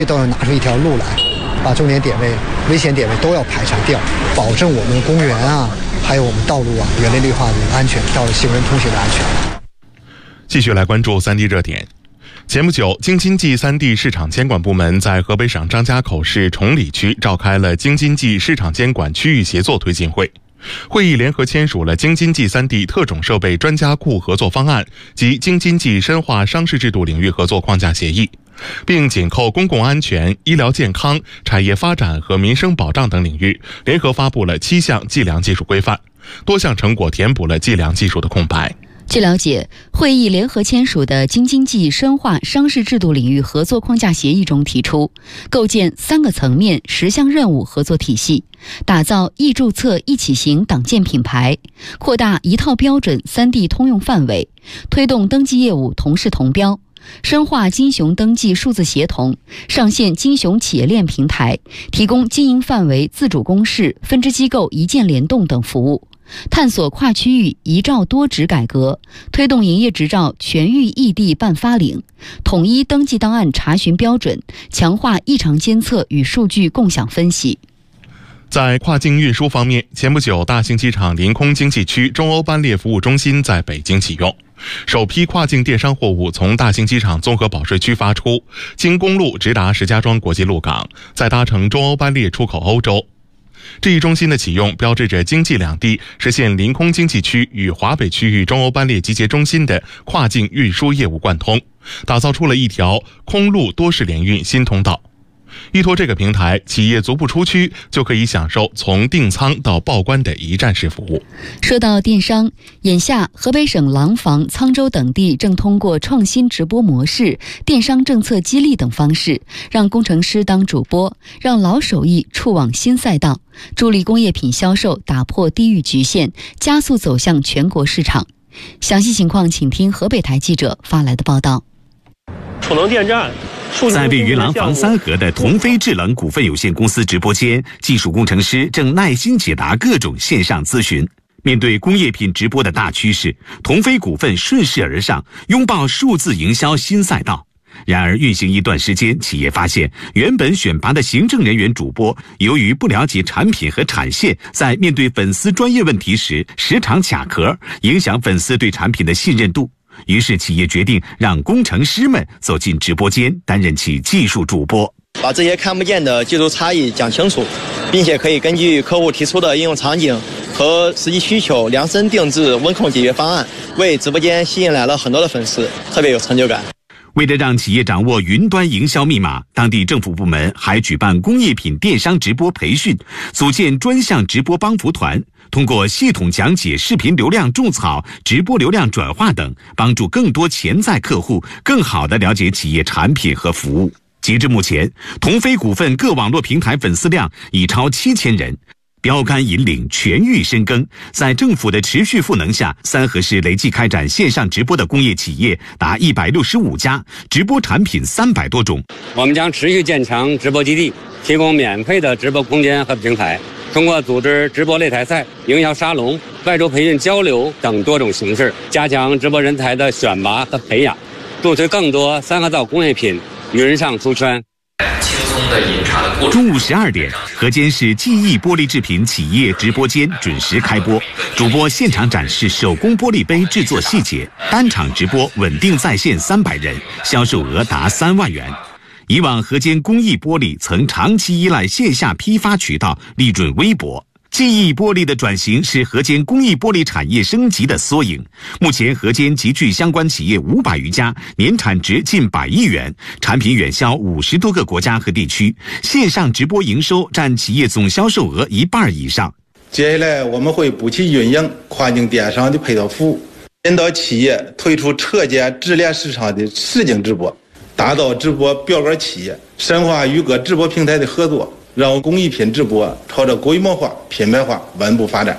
都要拿出一条路来，把重点点位、危险点位都要排查掉，保证我们公园啊，还有我们道路啊、园林绿化的安全，道路行人通行的安全。 继续来关注3D 热点。前不久，京津冀3D 市场监管部门在河北省张家口市崇礼区召开了京津冀市场监管区域协作推进会。会议联合签署了京津冀3D 特种设备专家库合作方案及京津冀深化商事制度领域合作框架协议，并紧扣公共安全、医疗健康、产业发展和民生保障等领域，联合发布了7项计量技术规范，多项成果填补了计量技术的空白。 据了解，会议联合签署的京津冀深化商事制度领域合作框架协议中提出，构建3个层面10项任务合作体系，打造易注册易起行党建品牌，扩大一套标准3D 通用范围，推动登记业务同视同标，深化金雄登记数字协同，上线金雄企业链平台，提供经营范围自主公示、分支机构一键联动等服务，探索跨区域一照多执改革，推动营业执照全域异地办发领，统一登记档案查询标准，强化异常监测与数据共享分析。 在跨境运输方面，前不久大兴机场临空经济区中欧班列服务中心在北京启用，首批跨境电商货物从大兴机场综合保税区发出，经公路直达石家庄国际陆港，再搭乘中欧班列出口欧洲。这一中心的启用标志着京冀两地实现临空经济区与华北区域中欧班列集结中心的跨境运输业务贯通，打造出了一条空陆多式联运新通道。依托这个平台，企业足不出区就可以享受从订仓到报关的一站式服务。 说到电商，眼下河北省廊坊、沧州等地正通过创新直播模式、电商政策激励等方式，让工程师当主播，让老手艺触网新赛道，助力工业品销售打破地域局限，加速走向全国市场。详细情况请听河北台记者发来的报道。 储能电站在位于廊坊三河的同飞制冷股份有限公司直播间，技术工程师正耐心解答各种线上咨询。面对工业品直播的大趋势，同飞股份顺势而上，拥抱数字营销新赛道。然而运行一段时间，企业发现原本选拔的行政人员主播，由于不了解产品和产线，在面对粉丝专业问题时时常卡壳，影响粉丝对产品的信任度。于是企业决定让工程师们走进直播间，担任起技术主播， 把这些看不见的技术差异讲清楚，并且可以根据客户提出的应用场景和实际需求量身定制温控解决方案，为直播间吸引来了很多的粉丝，特别有成就感。 为了让企业掌握云端营销密码，当地政府部门还举办工业品电商直播培训，组建专项直播帮扶团，通过系统讲解视频流量种草、直播流量转化等，帮助更多潜在客户更好地了解企业产品和服务。截至目前，同飞股份各网络平台粉丝量已超7000人。标杆引领，全域深耕。在政府的持续赋能下，三河市累计开展线上直播的工业企业达165家，直播产品300多种。 我们将持续建强直播基地，提供免费的直播空间和平台，通过组织直播擂台赛、营销沙龙、外周培训交流等多种形式，加强直播人才的选拔和培养，助推更多三河造工业品云上出圈。 中午12点，河间市记忆玻璃制品企业直播间准时开播，主播现场展示手工玻璃杯制作细节，单场直播稳定在线300人，销售额达3万元。以往河间工艺玻璃曾长期依赖线下批发渠道，利润微薄。记忆玻璃的转型是河间工艺玻璃产业升级的缩影。目前河间集聚相关企业500余家，年产值近100亿元，产品远销50多个国家和地区，线上直播营收占企业总销售额1半以上。 接下来我们会补齐运营跨境电商的配套服务，引导企业推出车间直连市场的实景直播，打造直播标杆企业，深化与各直播平台的合作，让工艺品直播朝着规模化、品牌化稳步发展。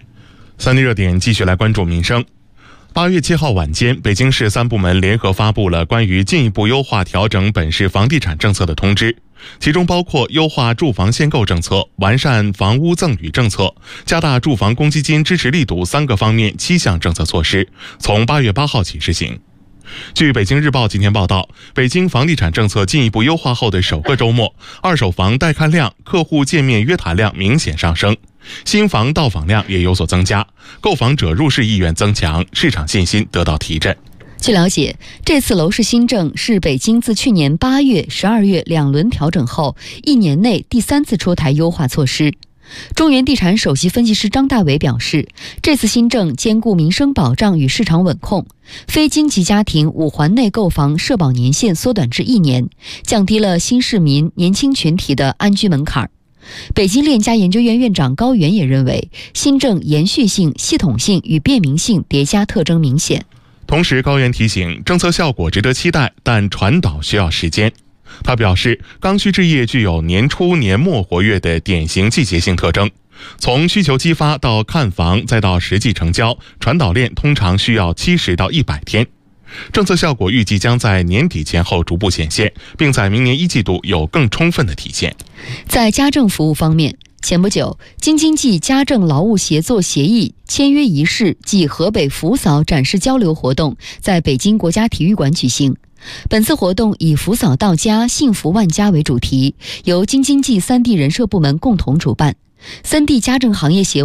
3D 热点继续来关注民生。8月7号晚间，北京市3部门联合发布了关于进一步优化调整本市房地产政策的通知，其中包括优化住房限购政策、完善房屋赠与政策、加大住房公积金支持力度3个方面7项政策措施，从8月8号起施行。 据北京日报今天报道，北京房地产政策进一步优化后的首个周末，二手房带看量、客户见面约谈量明显上升，新房到访量也有所增加，购房者入市意愿增强，市场信心得到提振。 据了解，这次楼市新政是北京自去年8月、12月2轮调整后，1年内第3次出台优化措施。中原地产首席分析师张大伟表示，这次新政兼顾民生保障与市场稳控，非京籍家庭5环内购房社保年限缩短至1年，降低了新市民年轻群体的安居门槛。北京链家研究院院长高原也认为，新政延续性、系统性与便民性叠加特征明显。 同时，高原提醒，政策效果值得期待，但传导需要时间。他表示，刚需置业具有年初年末活跃的典型季节性特征，从需求激发到看房再到实际成交，传导链通常需要70到100天。政策效果预计将在年底前后逐步显现，并在明年1季度有更充分的体现。 在家政服务方面，前不久，京津冀家政劳务协作协议签约仪式暨河北福嫂展示交流活动在北京国家体育馆举行。本次活动以福嫂到家，幸福万家为主题，由京津冀3地人社部门共同主办。3地家政行业协